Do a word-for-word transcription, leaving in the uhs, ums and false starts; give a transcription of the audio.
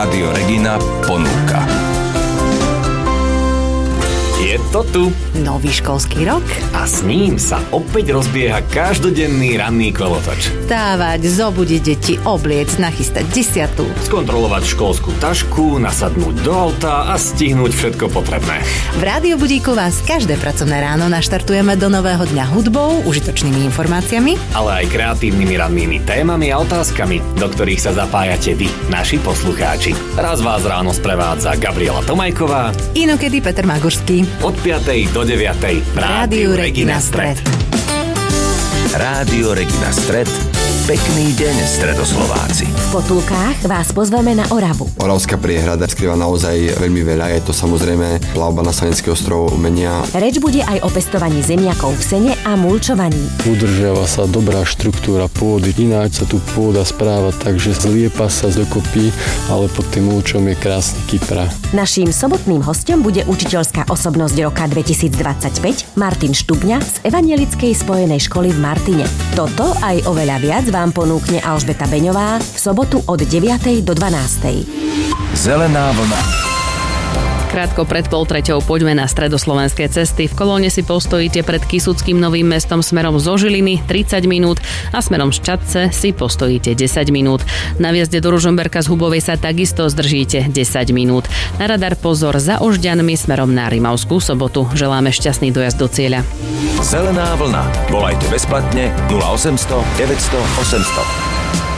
Rádio Regina ponúka. Je to tu. Nový školský rok. A s ním sa opäť rozbieha každodenný ranný kolotoč. Vstávať, zobudiť deti, obliec, nachystať desiatu. Skontrolovať školskú tašku, nasadnúť do auta a stihnúť všetko potrebné. V Rádiu Budíku vás každé pracovné ráno naštartujeme do nového dňa hudbou, užitočnými informáciami, ale aj kreatívnymi rannými témami a otázkami, do ktorých sa zapájate vy, naši poslucháči. Raz vás ráno sprevádza Gabriela Tomajková, inokedy Peter Magurský. Od piatej do deviatej v Rádiu Regina Stred. Rádio Regina Stred. Pekný deň, Stredoslováci. V Potulkách vás pozveme na Oravu. Oravská priehrada skrýva naozaj veľmi veľa. Je to samozrejme plavba na Sanecký ostrov, umenia. Reč bude aj o pestovaní zemiakov v sene a mulčovaní. Udržiava sa dobrá štruktúra pôdy. Ináč sa tu pôda správa, takže zliepa sa dokopy, ale pod tým mulčom je krásny kypra. Naším sobotným hostom bude učiteľská osobnosť roka dvetisícdvadsaťpäť Martin Štubňa z Evangelickej spojenej školy v Martine. Toto aj oveľa viac vám ponúkne Alžbeta Beňová v sobotu od deviatej do dvanástej. Zelená vlna. Krátko pred pol treťou poďme na stredoslovenské cesty. V kolóne si postojíte pred Kysuckým Novým Mestom smerom zo Žiliny tridsať minút a smerom z Čadce si postojíte desať minút. Na vjazde do Ružomberka z Hubovej sa takisto zdržíte desať minút. Na radar pozor za Ožďanmi smerom na Rimavskú Sobotu. Želáme šťastný dojazd do cieľa. Zelená vlna. Volajte bezplatne nula osemsto deväťsto osemsto.